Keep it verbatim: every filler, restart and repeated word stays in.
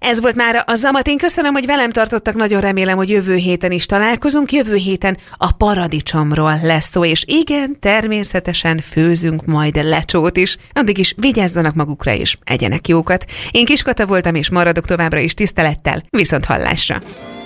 Ez volt mára a Zamat. Én köszönöm, hogy velem tartottak, nagyon remélem, hogy jövő héten is találkozunk. Jövő héten a paradicsomról lesz szó, és igen, természetesen főzünk majd lecsót is. Addig is vigyázzanak magukra és egyenek jókat. Én Kis Kata voltam, és maradok továbbra is tisztelettel. Viszont hallásra!